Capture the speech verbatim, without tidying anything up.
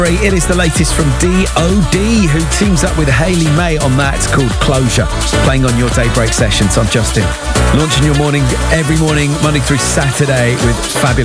It is the latest from D O D, who teams up with Hayley May on that, called Closure, playing on your Daybreak sessions. I'm Justin, launching your morning every morning, Monday through Saturday, with fabulous